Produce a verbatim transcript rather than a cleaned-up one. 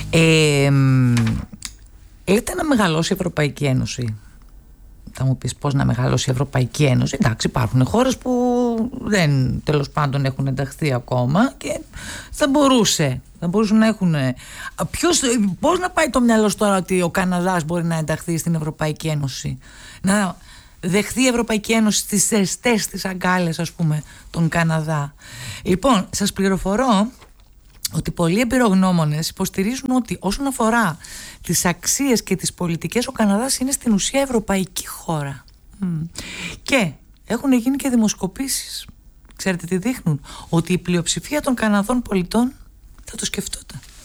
Ε, Ήρθε να μεγαλώσει η Ευρωπαϊκή Ένωση. Θα μου πεις πώς να μεγαλώσει η Ευρωπαϊκή Ένωση. Εντάξει, υπάρχουν χώρες που δεν, τέλος πάντων, έχουν ενταχθεί ακόμα και θα μπορούσε, θα μπορούσαν να έχουν. Ποιος, πώς να πάει το μυαλό τώρα ότι ο Καναδάς μπορεί να ενταχθεί στην Ευρωπαϊκή Ένωση, να δεχθεί η Ευρωπαϊκή Ένωση στις ζεστές τις αγκάλες, ας πούμε, τον Καναδά. Λοιπόν, σας πληροφορώ ότι πολλοί εμπειρογνώμονες υποστηρίζουν ότι όσον αφορά τις αξίες και τις πολιτικές, ο Καναδάς είναι στην ουσία ευρωπαϊκή χώρα. Mm. Και έχουν γίνει και δημοσκοπήσεις. Ξέρετε τι δείχνουν? Ότι η πλειοψηφία των Καναδών πολιτών θα το σκεφτόταν.